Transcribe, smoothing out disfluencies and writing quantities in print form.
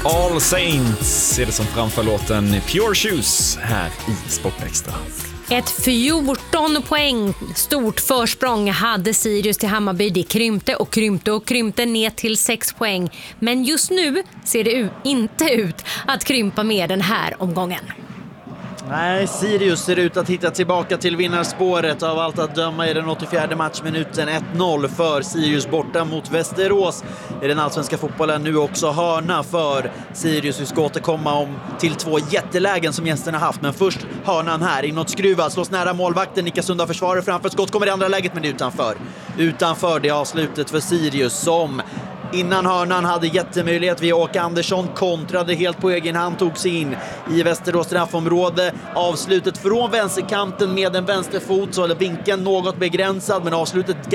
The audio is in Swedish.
All Saints är det som framför låten Pure Shoes här i Sportextra. Ett 14 poäng stort försprång hade Sirius till Hammarby. Det krympte ner till 6 poäng. Men just nu ser det inte ut att krympa med den här omgången. Nej, Sirius ser ut att hitta tillbaka till vinnarspåret. Av allt att döma i den 84:e matchminuten 1-0 för Sirius borta mot Västerås. I den allsvenska fotbollen nu också hörna för Sirius. Vi ska återkomma till 2 jättelägen som gästerna haft. Men först hörnan här, inåt skruva, slås nära målvakten. Nickas undan försvarar framför skott, kommer det andra läget men det är utanför. Utanför det avslutet för Sirius som innan hörnan hade jättemöjlighet via Åke Andersson, kontrade helt på egen hand, tog sig in i Västerås straffområde. Avslutet från vänsterkanten med en vänsterfot, så eller vinkeln något begränsad, men avslutet